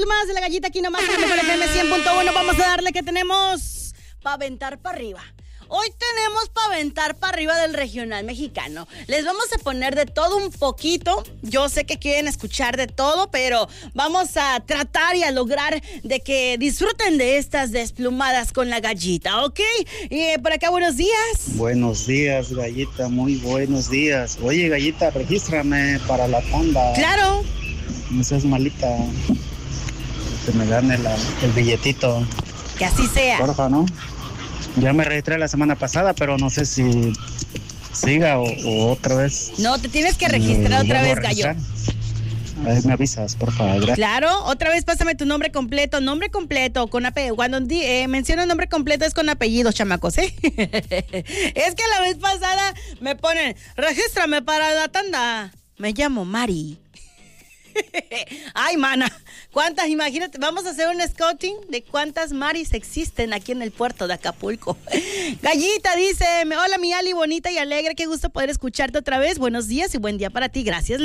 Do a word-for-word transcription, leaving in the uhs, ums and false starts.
más de La Gallita aquí nomás en Mejor F M cien punto uno. Vamos a darle que tenemos para aventar para arriba. Hoy tenemos para aventar para arriba del regional mexicano. Les vamos a poner de todo un poquito. Yo sé que quieren escuchar de todo, pero vamos a tratar y a lograr de que disfruten de estas desplumadas con la Gallita, ¿ok? Y eh, por acá, buenos días. Buenos días, Gallita, muy buenos días. Oye, Gallita, regístrame para la tanda. Claro. No seas malita. Que me gane la, el billetito. Que así sea. Porfa, ¿no? Ya me registré la semana pasada, pero no sé si siga o, o otra vez. No, te tienes que registrar otra vez, Gallo. A ver, me avisas, por favor. Gracias. Claro, otra vez pásame tu nombre completo, nombre completo, con apellido. Cuando eh, menciono nombre completo es con apellidos, chamacos, ¿eh? Es que la vez pasada me ponen, regístrame para la tanda. Me llamo Mari. Ay, mana, ¿cuántas? Imagínate, vamos a hacer un scouting de cuántas Maris existen aquí en el puerto de Acapulco. Gallita dice, hola mi Ali, bonita y alegre, qué gusto poder escucharte otra vez. Buenos días y buen día para ti, gracias.